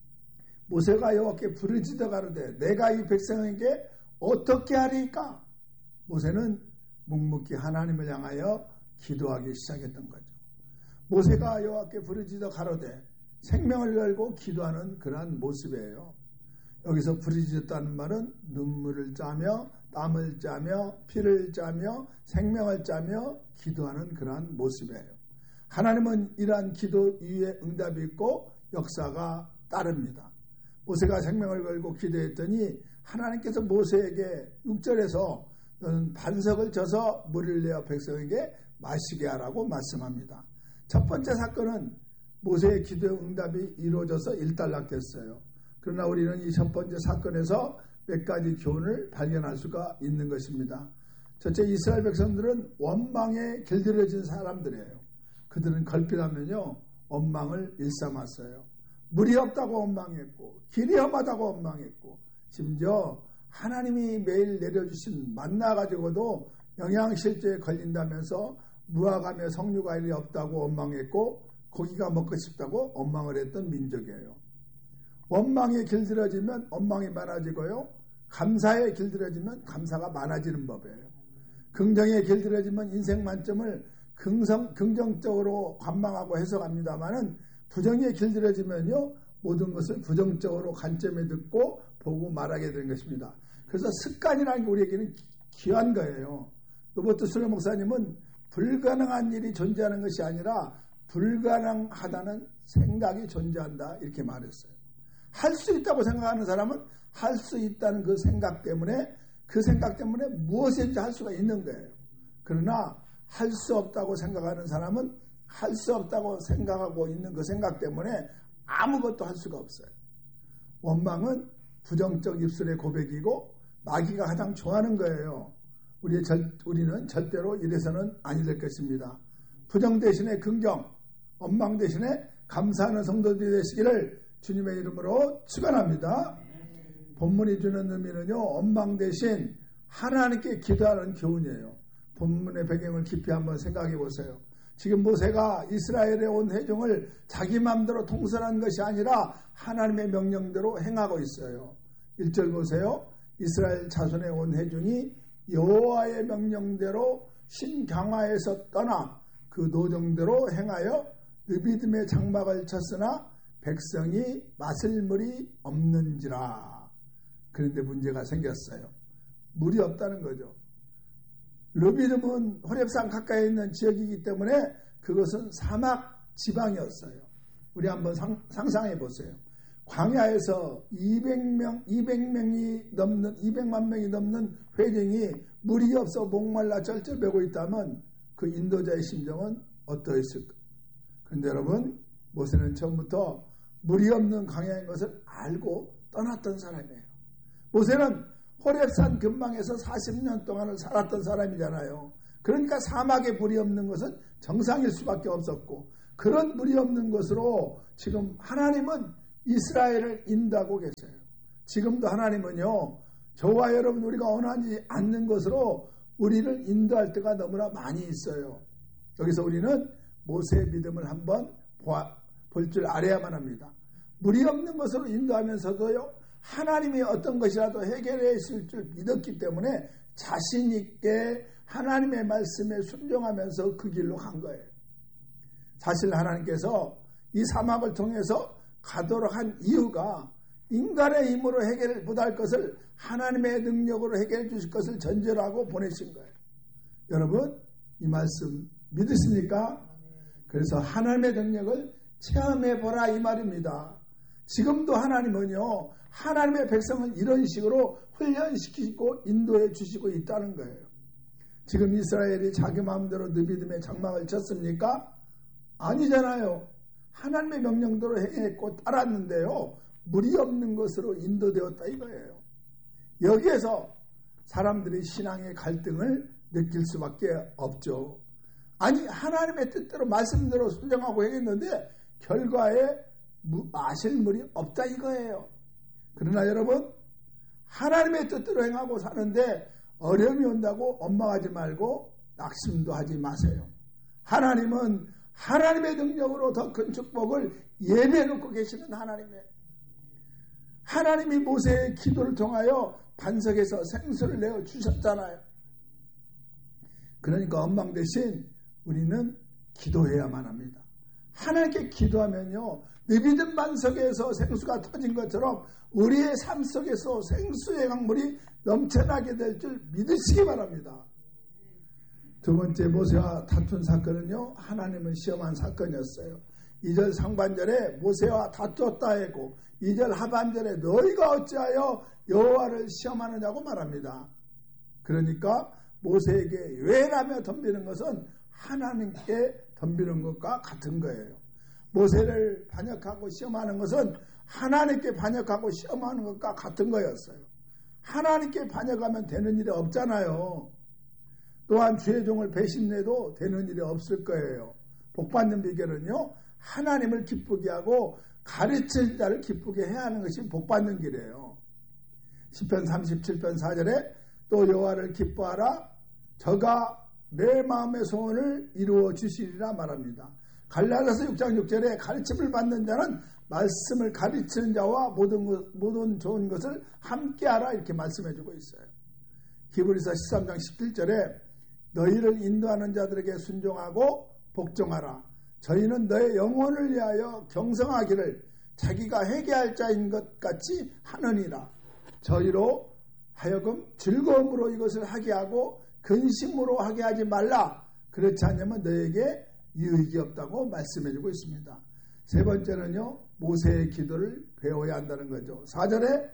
모세가 여호와께 부르짖어 가로되 내가 이 백성에게 어떻게 하리까? 모세는 묵묵히 하나님을 향하여 기도하기 시작했던 거죠. 모세가 여호와께 부르짖어 가로되 생명을 걸고 기도하는 그러한 모습이에요. 여기서 부르짖었다는 말은 눈물을 짜며 땀을 짜며 피를 짜며 생명을 짜며 기도하는 그러한 모습이에요. 하나님은 이러한 기도 이후에 응답이 있고 역사가 따릅니다. 모세가 생명을 걸고 기도했더니 하나님께서 모세에게 6절에서 너는 반석을 져서 물을 내어 백성에게 마시게 하라고 말씀합니다. 첫 번째 사건은 모세의 기도의 응답이 이루어져서 일단락됐어요. 그러나 우리는 이 첫 번째 사건에서 몇 가지 교훈을 발견할 수가 있는 것입니다. 첫째, 이스라엘 백성들은 원망에 길들여진 사람들이에요. 그들은 걸핏하면요 원망을 일삼았어요. 물이 없다고 원망했고 길이 험하다고 원망했고 심지어 하나님이 매일 내려주신 만나 가지고도 영양실조에 걸린다면서 무화과며 석류과일이 없다고 원망했고 고기가 먹고 싶다고 원망을 했던 민족이에요. 원망에 길들여지면 원망이 많아지고요. 감사에 길들여지면 감사가 많아지는 법이에요. 긍정에 길들여지면 인생 만점을 긍정적으로 관망하고 해석합니다만은 부정에 길들여지면요 모든 것을 부정적으로 관점에 듣고 보고 말하게 되는 것입니다. 그래서 습관이라는 게 우리에게는 귀한 거예요. 로버트 슐러 목사님은 불가능한 일이 존재하는 것이 아니라 불가능하다는 생각이 존재한다 이렇게 말했어요. 할 수 있다고 생각하는 사람은 할 수 있다는 그 생각 때문에 무엇인지 할 수가 있는 거예요. 그러나 할 수 없다고 생각하는 사람은 할 수 없다고 생각하고 있는 그 생각 때문에 아무것도 할 수가 없어요. 원망은 부정적 입술의 고백이고 마귀가 가장 좋아하는 거예요. 우리는 절대로 이래서는 아니 될 것입니다. 부정 대신에 긍정, 원망 대신에 감사하는 성도들이 되시기를 주님의 이름으로 축원합니다. 본문이 주는 의미는요, 원망 대신 하나님께 기도하는 교훈이에요. 본문의 배경을 깊이 한번 생각해 보세요. 지금 모세가 이스라엘의 온 회중을 자기 마음대로 통솔한 것이 아니라 하나님의 명령대로 행하고 있어요. 1절 보세요. 이스라엘 자손의 온 회중이 여호와의 명령대로 신강화에서 떠나 그 노정대로 행하여 느비딤의 장막을 쳤으나 백성이 마실 물이 없는지라. 그런데 문제가 생겼어요. 물이 없다는 거죠. 느비딤은 호렙산 가까이 있는 지역이기 때문에 그것은 사막 지방이었어요. 우리 한번 상상해 보세요. 광야에서 200만 명이 넘는 회중이 물이 없어 목말라 쩔쩔매고 있다면 그 인도자의 심정은 어떠했을까? 그런데 여러분, 모세는 처음부터 물이 없는 광야인 것을 알고 떠났던 사람이에요. 모세는 호렙산 근방에서 40년 동안을 살았던 사람이잖아요. 그러니까 사막에 물이 없는 것은 정상일 수밖에 없었고, 그런 물이 없는 것으로 지금 하나님은 이스라엘을 인도하고 계세요. 지금도 하나님은요, 저와 여러분 우리가 원하지 않는 것으로 우리를 인도할 때가 너무나 많이 있어요. 여기서 우리는 모세의 믿음을 한번 볼 줄 알아야만 합니다. 물이 없는 것으로 인도하면서도요, 하나님이 어떤 것이라도 해결해 있을 줄 믿었기 때문에 자신 있게 하나님의 말씀에 순종하면서 그 길로 간 거예요. 사실 하나님께서 이 사막을 통해서 가도록 한 이유가 인간의 힘으로 해결 못할 것을 하나님의 능력으로 해결해 주실 것을 전제로 하고 보내신 거예요. 여러분, 이 말씀 믿으십니까? 그래서 하나님의 능력을 체험해 보라 이 말입니다. 지금도 하나님은요, 하나님의 백성을 이런 식으로 훈련시키고 인도해 주시고 있다는 거예요. 지금 이스라엘이 자기 마음대로 느비딤의 장막을 쳤습니까? 아니잖아요. 하나님의 명령대로 행했고 따랐는데요, 물이 없는 것으로 인도되었다 이거예요. 여기에서 사람들이 신앙의 갈등을 느낄 수밖에 없죠. 아니, 하나님의 뜻대로 말씀대로 순종하고 행했는데 결과에 마실 물이 없다 이거예요. 그러나 여러분, 하나님의 뜻대로 행하고 사는데 어려움이 온다고 원망하지 말고 낙심도 하지 마세요. 하나님은 하나님의 능력으로 더 큰 축복을 예배해 놓고 계시는 하나님이에요. 하나님이 모세의 기도를 통하여 반석에서 생수를 내어 주셨잖아요. 그러니까 원망 대신 우리는 기도해야만 합니다. 하나님께 기도하면요, 느비딤 반석에서 생수가 터진 것처럼 우리의 삶 속에서 생수의 강물이 넘쳐나게 될 줄 믿으시기 바랍니다. 두 번째, 모세와 다툰 사건은요, 하나님을 시험한 사건이었어요. 2절 상반절에 모세와 다투었다 했고 2절 하반절에 너희가 어찌하여 여호와를 시험하느냐고 말합니다. 그러니까 모세에게 왜라며 덤비는 것은 하나님께 덤비는 것과 같은 거예요. 모세를 반역하고 시험하는 것은 하나님께 반역하고 시험하는 것과 같은 거였어요. 하나님께 반역하면 되는 일이 없잖아요. 또한 주의 종을 배신해도 되는 일이 없을 거예요. 복받는 비결은요, 하나님을 기쁘게 하고 가르칠 자를 기쁘게 해야 하는 것이 복받는 길이에요. 시편 37편 4절에 또 여호와를 기뻐하라, 저가 내 마음의 소원을 이루어 주시리라 말합니다. 갈라디아서 6장 6절에 가르침을 받는 자는 말씀을 가르치는 자와 모든 좋은 것을 함께하라 이렇게 말씀해주고 있어요. 히브리서 13장 17절에 너희를 인도하는 자들에게 순종하고 복종하라. 저희는 너의 영혼을 위하여 경성하기를 자기가 회개할 자인 것 같이 하느니라. 저희로 하여금 즐거움으로 이것을 하게 하고 근심으로 하게 하지 말라. 그렇지 않으면 너에게 유익이 없다고 말씀해주고 있습니다. 세 번째는요, 모세의 기도를 배워야 한다는 거죠. 4절에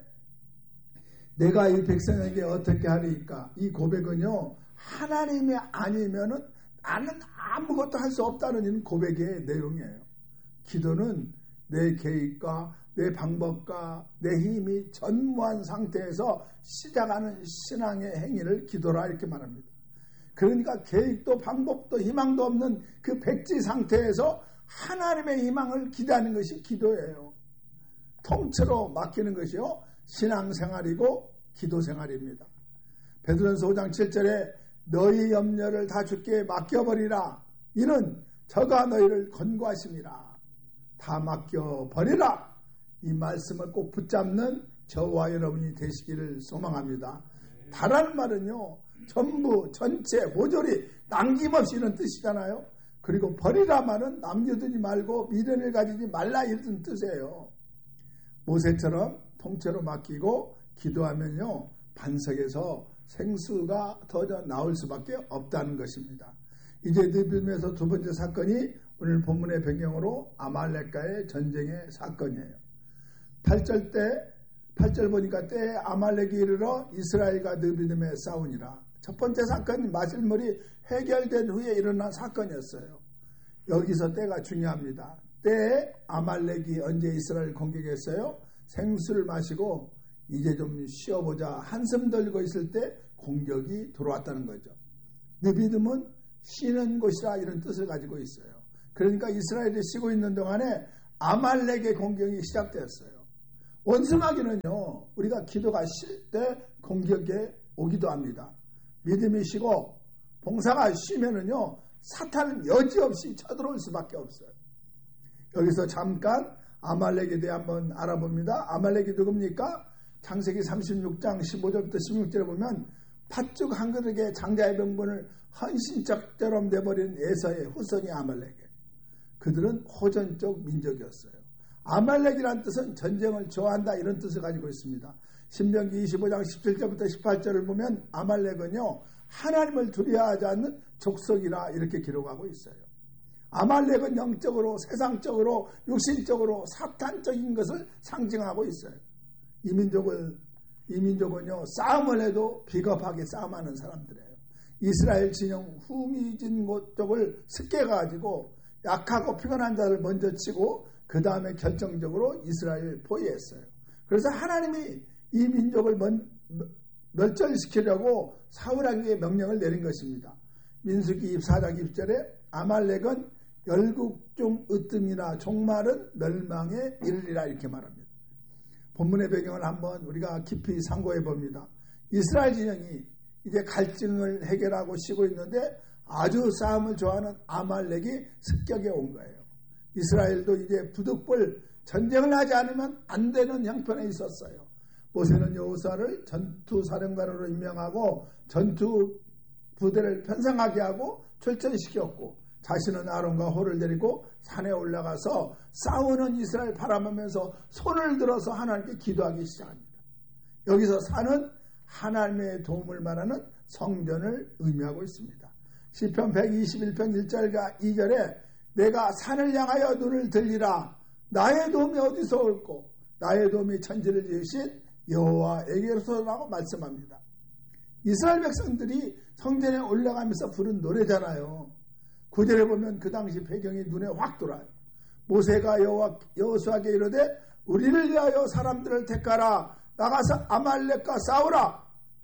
내가 이 백성에게 어떻게 하리까? 이 고백은요, 하나님이 아니면은 나는 아무것도 할 수 없다는 고백의 내용이에요. 기도는 내 계획과 내 방법과 내 힘이 전무한 상태에서 시작하는 신앙의 행위를 기도라 이렇게 말합니다. 그러니까 계획도 방법도 희망도 없는 그 백지 상태에서 하나님의 희망을 기대하는 것이 기도예요. 통째로 맡기는 것이요, 신앙생활이고 기도생활입니다. 베드로전서 5장 7절에 너희 염려를 다 주께 맡겨버리라. 이는 저가 너희를 권고하심이라. 다 맡겨버리라. 이 말씀을 꼭 붙잡는 저와 여러분이 되시기를 소망합니다. 다라는 말은요, 전부, 전체, 모조리, 남김없이 이런 뜻이잖아요. 그리고 버리라 말은 남겨두지 말고 미련을 가지지 말라 이런 뜻이에요. 모세처럼 통째로 맡기고 기도하면요, 반석에서 생수가 더 나올 수밖에 없다는 것입니다. 이제 느비딤에서 두 번째 사건이 오늘 본문의 배경으로 아말렉과의 전쟁의 사건이에요. 8절 보니까 때에 아말렉이 이르러 이스라엘과 느비딤에 싸우니라. 첫 번째 사건이 마실물이 해결된 후에 일어난 사건이었어요. 여기서 때가 중요합니다. 때에 아말렉이 언제 이스라엘 공격했어요? 생수를 마시고 이제 좀 쉬어보자 한숨 돌리고 있을 때 공격이 들어왔다는 거죠. 느비딤은 쉬는 곳이라 이런 뜻을 가지고 있어요. 그러니까 이스라엘이 쉬고 있는 동안에 아말렉의 공격이 시작되었어요. 원수마귀는요, 우리가 기도가 쉴 때 공격에 오기도 합니다. 믿음이 쉬고 봉사가 쉬면은요, 사탄은 여지없이 쳐들어올 수밖에 없어요. 여기서 잠깐 아말렉에 대해 한번 알아봅니다. 아말렉이 누굽니까? 창세기 36장 15절부터 16절에 보면 팥죽 한 그릇에 장자의 명분을 헌신적처럼 내버린 에서의 후손이 아말렉이에요. 그들은 호전적 민족이었어요. 아말렉이라는 뜻은 전쟁을 좋아한다 이런 뜻을 가지고 있습니다. 신명기 25장 17절부터 18절을 보면 아말렉은요, 하나님을 두려워하지 않는 족속이라 이렇게 기록하고 있어요. 아말렉은 영적으로, 세상적으로, 육신적으로 사탄적인 것을 상징하고 있어요. 이 민족은요, 싸움을 해도 비겁하게 싸움하는 사람들이에요. 이스라엘 진영 후미진 곳 쪽을 습격해가지고 약하고 피곤한 자를 먼저 치고 그 다음에 결정적으로 이스라엘을 포위했어요. 그래서 하나님이 이 민족을 멸절시키려고 사울에게 명령을 내린 것입니다. 민수기 24장 20절에 아말렉은 열국 중 으뜸이나 종말은 멸망에 이르리라 이렇게 말합니다. 본문의 배경을 한번 우리가 깊이 상고해 봅니다. 이스라엘 진영이 이제 갈증을 해결하고 쉬고 있는데 아주 싸움을 좋아하는 아말렉이 습격해 온 거예요. 이스라엘도 이제 부득불 전쟁을 하지 않으면 안 되는 형편에 있었어요. 모세는 여호수아를 전투사령관으로 임명하고 전투 부대를 편성하게 하고 출전시켰고 자신은 아론과 홀을 데리고 산에 올라가서 싸우는 이스라엘 바라보면서 손을 들어서 하나님께 기도하기 시작합니다. 여기서 산은 하나님의 도움을 말하는 성전을 의미하고 있습니다. 시편 121편 1절과 2절에 내가 산을 향하여 눈을 들리라. 나의 도움이 어디서 올꼬? 나의 도움이 천지를 지으신 여호와에게로서라고 말씀합니다. 이스라엘 백성들이 성전에 올라가면서 부른 노래잖아요. 9절에 보면 그 당시 배경이 눈에 확 들어와요. 모세가 여호수아에게 이르되 우리를 위하여 사람들을 택하라. 나가서 아말렉과 싸우라.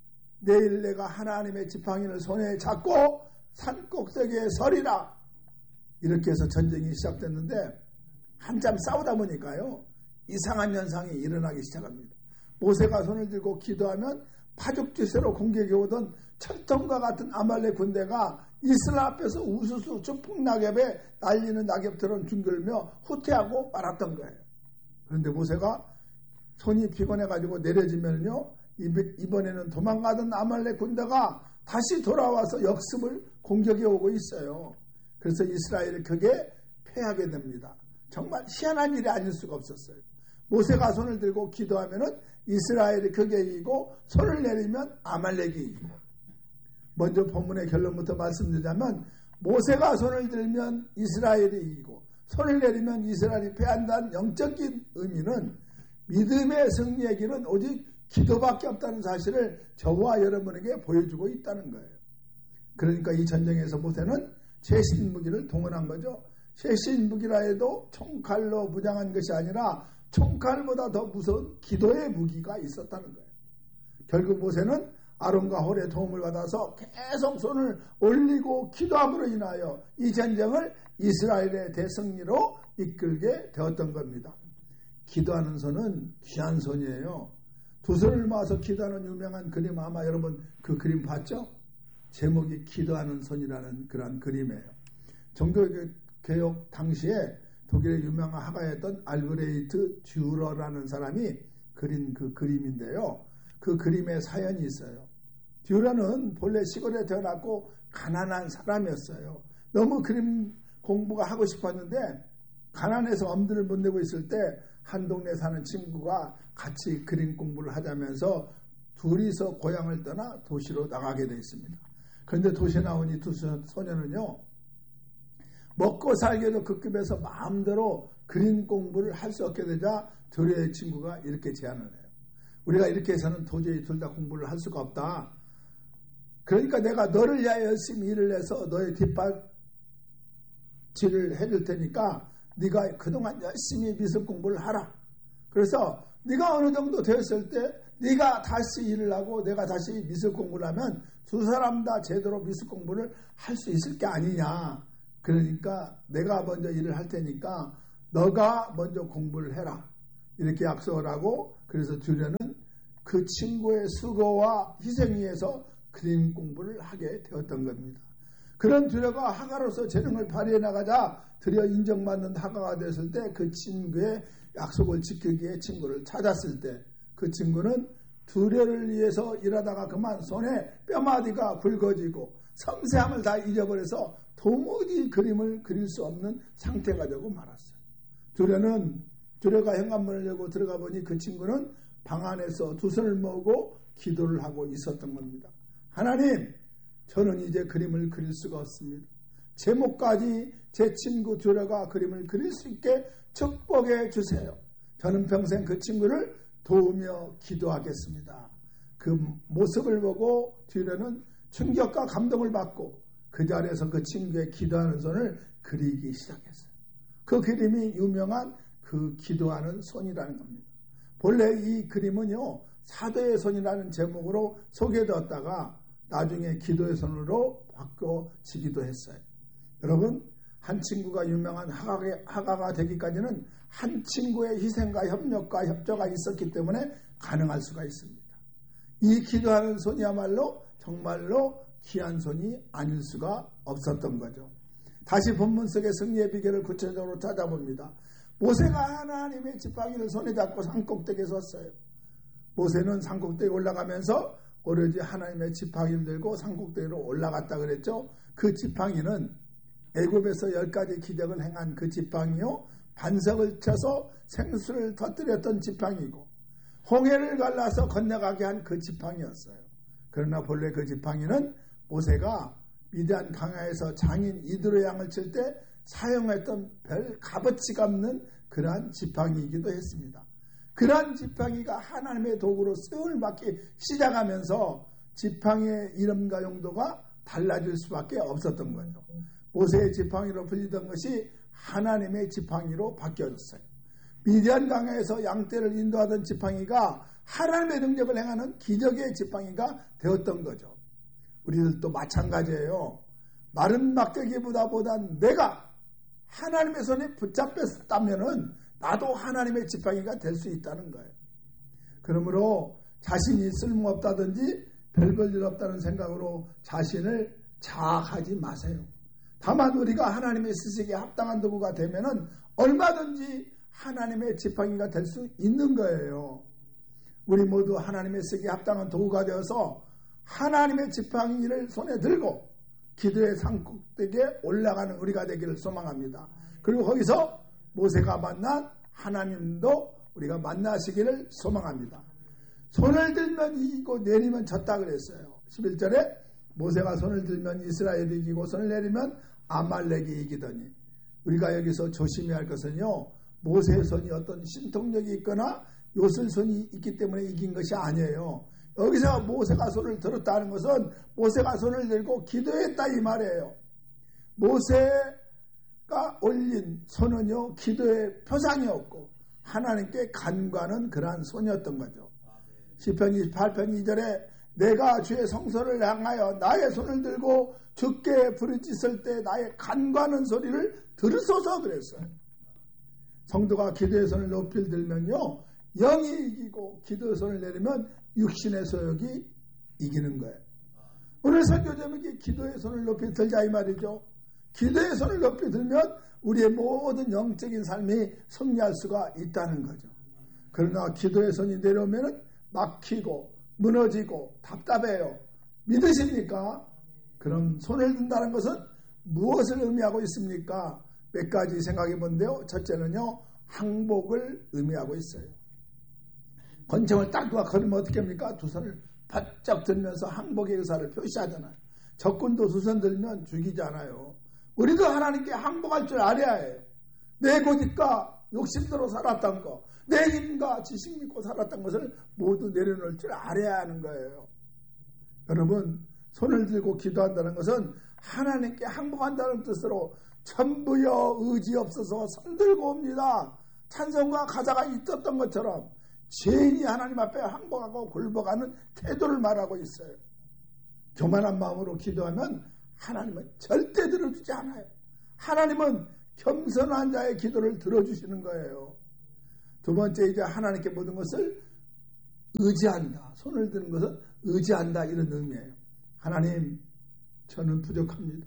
내일 내가 하나님의 지팡이를 손에 잡고 산 꼭대기에 서리라. 이렇게 해서 전쟁이 시작됐는데 한참 싸우다 보니까요, 이상한 현상이 일어나기 시작합니다. 모세가 손을 들고 기도하면 파죽지세로 공격이 오던 철통과 같은 아말렉 군대가 이스라엘 앞에서 우수수 추풍 낙엽에 날리는 낙엽처럼 뒹굴며 후퇴하고 말았던 거예요. 그런데 모세가 손이 피곤해가지고 내려지면요, 이번에는 도망가던 아말렉 군대가 다시 돌아와서 역습을 공격해 오고 있어요. 그래서 이스라엘이 크게 패하게 됩니다. 정말 희한한 일이 아닐 수가 없었어요. 모세가 손을 들고 기도하면은 이스라엘이 크게 이기고 손을 내리면 아말렉이 이기고. 먼저 본문의 결론부터 말씀드리자면 모세가 손을 들면 이스라엘이 이기고 손을 내리면 이스라엘이 패한다는 영적인 의미는 믿음의 승리의 길은 오직 기도밖에 없다는 사실을 저와 여러분에게 보여주고 있다는 거예요. 그러니까 이 전쟁에서 모세는 최신 무기를 동원한 거죠. 최신 무기라 해도 총칼로 무장한 것이 아니라 총칼보다 더 무서운 기도의 무기가 있었다는 거예요. 결국 모세는 아론과 홀의 도움을 받아서 계속 손을 올리고 기도함으로 인하여 이 전쟁을 이스라엘의 대승리로 이끌게 되었던 겁니다. 기도하는 손은 귀한 손이에요. 두 손을 모아서 기도하는 유명한 그림, 아마 여러분 그 그림 봤죠? 제목이 기도하는 손이라는 그런 그림이에요. 종교의 개혁 당시에 독일의 유명한 화가였던 알브레히트 듀러라는 사람이 그린 그 그림인데요. 그 그림에 사연이 있어요. 듀러는 본래 시골에 태어났고 가난한 사람이었어요. 너무 그림 공부가 하고 싶었는데 가난해서 엄두를 못 내고 있을 때 한 동네 사는 친구가 같이 그림 공부를 하자면서 둘이서 고향을 떠나 도시로 나가게 되어 있습니다. 그런데 도시에 나오니 두 소녀는요, 먹고 살기에도 급급해서 마음대로 그림 공부를 할 수 없게 되자 듀러의 친구가 이렇게 제안을 해요. 우리가 이렇게 해서는 도저히 둘 다 공부를 할 수가 없다. 그러니까 내가 너를 위하여 열심히 일을 해서 너의 뒷받침을 해줄 테니까 네가 그동안 열심히 미술 공부를 하라. 그래서 네가 어느 정도 되었을 때 네가 다시 일을 하고 내가 다시 미술 공부를 하면 두 사람 다 제대로 미술 공부를 할 수 있을 게 아니냐. 그러니까 내가 먼저 일을 할 테니까 너가 먼저 공부를 해라. 이렇게 약속을 하고, 그래서 듀러는 그 친구의 수고와 희생에 의해서 그림 공부를 하게 되었던 겁니다. 그런 듀러가 화가로서 재능을 발휘해 나가자 드디어 인정받는 화가가 됐을 때 그 친구의 약속을 지키기 위해 친구를 찾았을 때 그 친구는 듀러를 위해서 일하다가 그만 손에 뼈마디가 굵어지고 섬세함을 다 잊어버려서 도무지 그림을 그릴 수 없는 상태가 되고 말았어요. 듀러가 현관문을 열고 들어가 보니 그 친구는 방 안에서 두 손을 모으고 기도를 하고 있었던 겁니다. 하나님, 저는 이제 그림을 그릴 수가 없습니다. 제목까지 제 친구 듀러가 그림을 그릴 수 있게 축복해 주세요. 저는 평생 그 친구를 도우며 기도하겠습니다. 그 모습을 보고 듀러는 충격과 감동을 받고 그 자리에서 그 친구의 기도하는 손을 그리기 시작했어요. 그 그림이 유명한 그 기도하는 손이라는 겁니다. 본래 이 그림은요, 사도의 손이라는 제목으로 소개되었다가 나중에 기도의 손으로 바꿔지기도 했어요. 여러분, 한 친구가 유명한 화가가 되기까지는 한 친구의 희생과 협력과 협조가 있었기 때문에 가능할 수가 있습니다. 이 기도하는 손이야말로 정말로 귀한 손이 아닐 수가 없었던 거죠. 다시 본문 속의 승리의 비결을 구체적으로 찾아봅니다. 모세가 하나님의 지팡이를 손에 잡고 산꼭대기에 섰어요. 모세는 산꼭대기에 올라가면서 오로지 하나님의 지팡이를 들고 산꼭대기로 올라갔다 그랬죠. 그 지팡이는 애굽에서 10가지 기적을 행한 그 지팡이요, 반석을 쳐서 생수를 터뜨렸던 지팡이고 홍해를 갈라서 건너가게 한 그 지팡이였어요. 그러나 본래 그 지팡이는 모세가 미디안 강야에서 장인 이드로 양을 칠 때 사용했던 별 값어치가 없는 그러한 지팡이이기도 했습니다. 그러한 지팡이가 하나님의 도구로 쓰임을 받기 시작하면서 지팡이의 이름과 용도가 달라질 수밖에 없었던 거죠. 모세의 지팡이로 불리던 것이 하나님의 지팡이로 바뀌어졌어요. 미디안 강야에서 양떼를 인도하던 지팡이가 하나님의 능력을 행하는 기적의 지팡이가 되었던 거죠. 우리들도 마찬가지예요. 마른 막대기보다 내가 하나님의 손에 붙잡혔다면은 나도 하나님의 지팡이가 될 수 있다는 거예요. 그러므로 자신이 쓸모없다든지 별볼일 없다는 생각으로 자신을 자학하지 마세요. 다만 우리가 하나님의 쓰시기에 합당한 도구가 되면은 얼마든지 하나님의 지팡이가 될 수 있는 거예요. 우리 모두 하나님의 쓰기에 합당한 도구가 되어서 하나님의 지팡이를 손에 들고 기도의 산꼭대기에 올라가는 우리가 되기를 소망합니다. 그리고 거기서 모세가 만난 하나님도 우리가 만나시기를 소망합니다. 손을 들면 이기고 내리면 졌다 그랬어요. 11절에 모세가 손을 들면 이스라엘이 이기고 손을 내리면 아말렉이 이기더니, 우리가 여기서 조심해야 할 것은요, 모세의 손이 어떤 신통력이 있거나 요술손이 있기 때문에 이긴 것이 아니에요. 여기서 모세가 손을 들었다는 것은 모세가 손을 들고 기도했다 이 말이에요. 모세가 올린 손은요, 기도의 표상이었고 하나님께 간구하는 그러한 손이었던 거죠. 시편 28편 2절에 내가 주의 성소를 향하여 나의 손을 들고 주께 부르짖을 때 나의 간구하는 소리를 들으소서 그랬어요. 성도가 기도의 손을 높이 들면요, 영이 이기고 기도의 손을 내리면 육신의 소욕이 이기는 거예요. 오늘 설교 제목이 기도의 손을 높이 들자 이 말이죠. 기도의 손을 높이 들면 우리의 모든 영적인 삶이 승리할 수가 있다는 거죠. 그러나 기도의 손이 내려오면 막히고 무너지고 답답해요. 믿으십니까? 그럼 손을 든다는 것은 무엇을 의미하고 있습니까? 몇 가지 생각해 본데요. 첫째는요, 항복을 의미하고 있어요. 권총을 딱 놓아 걸으면 어떻게 합니까? 두 손을 바짝 들면서 항복의 의사를 표시하잖아요. 적군도 두 손 들면 죽이잖아요. 우리도 하나님께 항복할 줄 알아야 해요. 내 고집과 욕심대로 살았던 거, 내 힘과 지식 믿고 살았던 것을 모두 내려놓을 줄 알아야 하는 거예요. 여러분, 손을 들고 기도한다는 것은 하나님께 항복한다는 뜻으로 전부여 의지 없어서 손 들고 옵니다. 찬송과 가사가 있었던 것처럼 죄인이 하나님 앞에 항복하고 굴복하는 태도를 말하고 있어요. 교만한 마음으로 기도하면 하나님은 절대 들어주지 않아요. 하나님은 겸손한 자의 기도를 들어주시는 거예요. 두 번째, 이제 하나님께 모든 것을 의지한다. 손을 드는 것은 의지한다, 이런 의미예요. 하나님, 저는 부족합니다.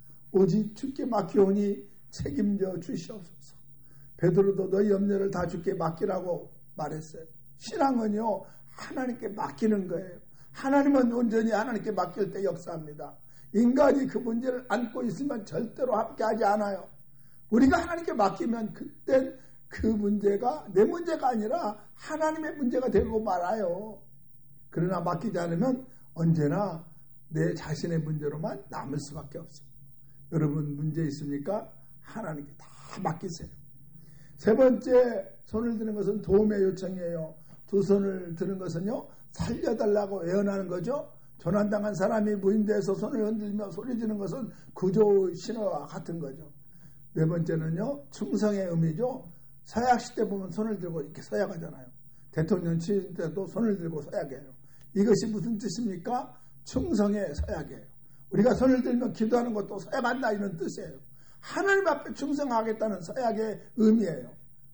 오직 주께 맡기오니 책임져 주시옵소서. 베드로도 너희 염려를 다 주께 맡기라고 말했어요. 신앙은요, 하나님께 맡기는 거예요. 하나님은 온전히 하나님께 맡길 때 역사합니다. 인간이 그 문제를 안고 있으면 절대로 함께하지 않아요. 우리가 하나님께 맡기면 그땐 그 문제가 내 문제가 아니라 하나님의 문제가 되고 말아요. 그러나 맡기지 않으면 언제나 내 자신의 문제로만 남을 수밖에 없어요. 여러분, 문제 있습니까? 하나님께 다 맡기세요. 세 번째, 손을 드는 것은 도움의 요청이에요. 두 손을 드는 것은요, 살려달라고 애원하는 거죠. 조난당한 사람이 무인대에서 손을 흔들며 소리지는 것은 구조 신호와 같은 거죠. 네 번째는요, 충성의 의미죠. 서약시대 보면 손을 들고 이렇게 서약하잖아요. 대통령 취임 때도 손을 들고 서약해요. 이것이 무슨 뜻입니까? 충성의 서약이에요. 우리가 손을 들면 기도하는 것도 서약한다, 이런 뜻이에요. 하나님 앞에 충성하겠다는 서약의 의미예요.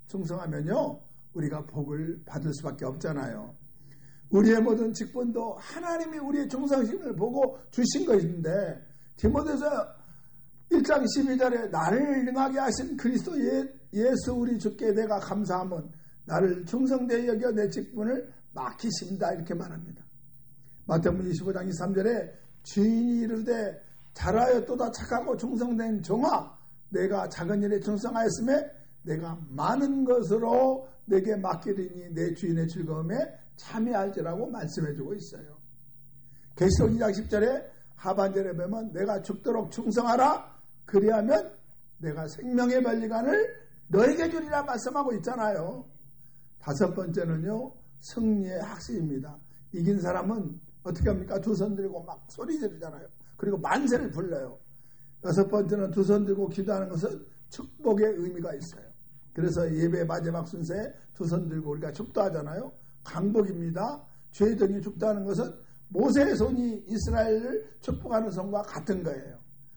충성하면요, 우리가 복을 받을 수밖에 없잖아요. 우리의 모든 직분도 하나님이 우리의 충성심을 보고 주신 것인데, 디모데서 1장 12절에 나를 능하게 하신 그리스도 예수 우리 주께 내가 감사함은 나를 충성되이 여겨 내 직분을 맡기신다, 이렇게 말합니다. 마태복음 25장 23절에 주인이 이르되 잘하였도다 착하고 충성된 종아, 내가 작은 일에 충성하였음에 내가 많은 것으로 내게 맡기리니 내 주인의 즐거움에 참여할지라고 말씀해주고 있어요. 계시록 2장 10절에 하반절에 보면 내가 죽도록 충성하라, 그리하면 내가 생명의 면류관을 너에게 주리라 말씀하고 있잖아요. 다섯 번째는요, 승리의 학식입니다. 이긴 사람은 어떻게 합니까? 두 손 들고 막 소리 지르잖아요. 그리고 만세를 불러요. 여섯 번째는 두 손 들고 기도하는 것은 축복의 의미가 있어요. 그래서 예배 마지막 순서에 두 손 들고 우리가 축도하잖아요. 강복입니다. 죄등이 축도하는 것은 모세의 손이 이스라엘을 축복하는 손과 같은 거예요.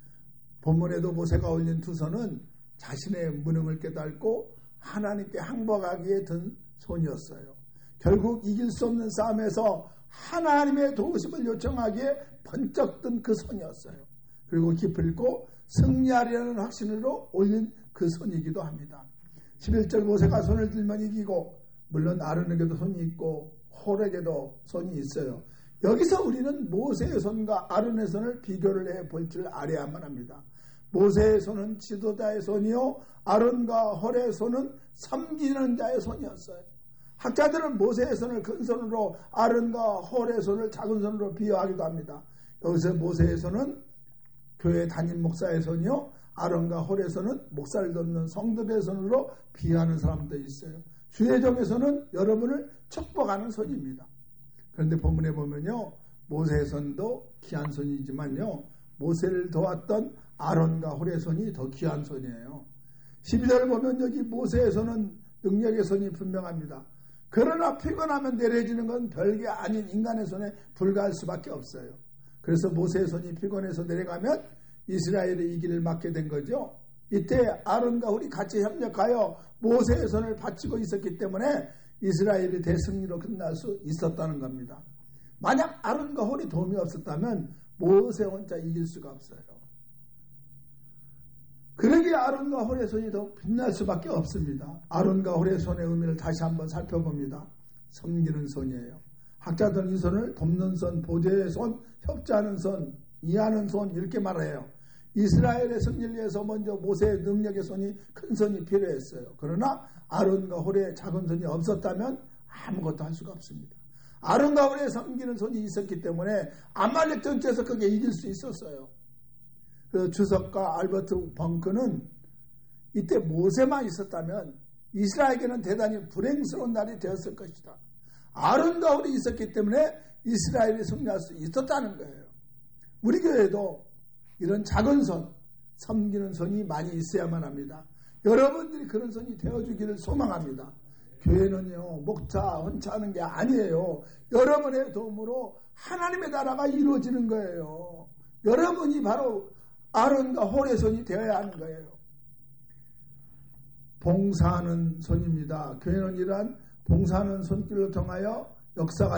본문에도 모세가 올린 두 손은 자신의 무능을 깨닫고 하나님께 항복하기에 든 손이었어요. 결국 이길 수 없는 싸움에서 하나님의 도우심을 요청하기에 번쩍 든 그 손이었어요. 그리고 기필코 승리하려는 확신으로 올린 그 손이기도 합니다. 11절 모세가 손을 들면 이기고, 물론 아론에게도 손이 있고 홀에게도 손이 있어요. 여기서 우리는 모세의 손과 아론의 손을 비교를 해볼 줄 알아야만 합니다. 모세의 손은 지도자의 손이요, 아론과 홀의 손은 섬기는 자의 손이었어요. 학자들은 모세의 손을 큰 손으로, 아론과 홀의 손을 작은 손으로 비유하기도 합니다. 여기서 모세의 손은 교회 담임 목사의 손이요, 아론과 홀의 손은 목사를 돕는 성도의 손으로 비유하는 사람도 있어요. 주의 종의 손은 여러분을 축복하는 손입니다. 그런데 본문에 보면요, 모세의 손도 귀한 손이지만요, 모세를 도왔던 아론과 홀의 손이 더 귀한 손이에요. 12절을 보면 여기 모세의 손은 능력의 손이 분명합니다. 그러나 피곤하면 내려지는 건 별게 아닌 인간의 손에 불과할 수밖에 없어요. 그래서 모세의 손이 피곤해서 내려가면 이스라엘의 이 길을 막게 된 거죠. 이때 아론과 홀이 같이 협력하여 모세의 손을 받치고 있었기 때문에 이스라엘이 대승리로 끝날 수 있었다는 겁니다. 만약 아론과 홀이 도움이 없었다면 모세 혼자 이길 수가 없어요. 그러기에 아론과 홀의 손이 더 빛날 수밖에 없습니다. 아론과 홀의 손의 의미를 다시 한번 살펴봅니다. 섬기는 손이에요. 학자들은 이 손을 돕는 손, 보좌의 손, 협조하는 손, 이해하는 손 이렇게 말해요. 이스라엘의 승리를 위해서 먼저 모세의 능력의 손이 큰 손이 필요했어요. 그러나 아론과 홀의 작은 손이 없었다면 아무것도 할 수가 없습니다. 아론과 홀의 섬기는 손이 있었기 때문에 아말렉 전투에서 그게 이길 수 있었어요. 그 주석가 알버트 벙크는 이때 모세만 있었다면 이스라엘에게는 대단히 불행스러운 날이 되었을 것이다. 아론과 홀이 있었기 때문에 이스라엘이 승리할 수 있었다는 거예요. 우리 교회도 이런 작은 손, 섬기는 손이 많이 있어야만 합니다. 여러분들이 그런 손이 되어주기를 소망합니다. 교회는요, 목자, 헌차하는 게 아니에요. 여러분의 도움으로 하나님의 나라가 이루어지는 거예요. 여러분이 바로 아론과 홀의 손이 되어야 하는 거예요. 봉사하는 손입니다. 교회는 이러한 봉사하는 손길을 통하여 역사가